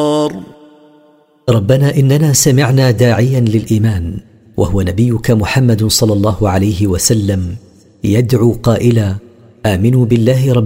ربنا إننا سمعنا داعيا للإيمان وهو نبيك محمد صلى الله عليه وسلم يدعو قائلا: آمنوا بالله رب